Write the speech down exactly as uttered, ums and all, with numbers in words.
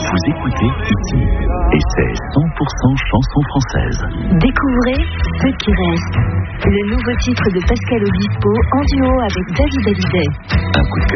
Vous écoutez ici, et c'est cent pour cent chansons françaises. Découvrez Ce qui reste, le nouveau titre de Pascal Obispo en duo avec David Hallyday. Un coup de cœur